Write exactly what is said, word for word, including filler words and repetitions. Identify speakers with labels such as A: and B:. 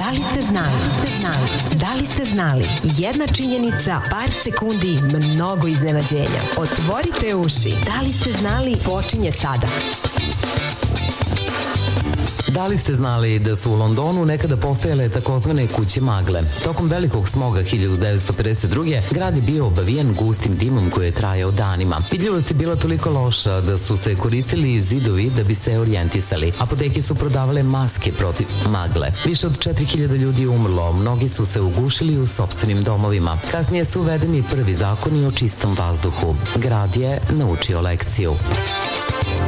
A: Da li ste znali? Da li ste znali? Jedna činjenica, par sekundi, mnogo iznenađenja. Otvorite uši. Da li ste znali? Počinje sada.
B: Da li ste znali da su u Londonu nekada postojale takozvane kuće magle? Tokom velikog smoga hiljadu devetsto pedeset druge. grad je bio obavijen gustim dimom koji je trajao danima. Vidljivost je bila toliko loša da su se koristili zidovi da bi se orijentisali. Apoteke su prodavale maske protiv magle. Više od četiri hiljade ljudi je umrlo, mnogi su se ugušili u sopstvenim domovima. Kasnije su uvedeni prvi zakoni o čistom vazduhu. Grad je naučio lekciju.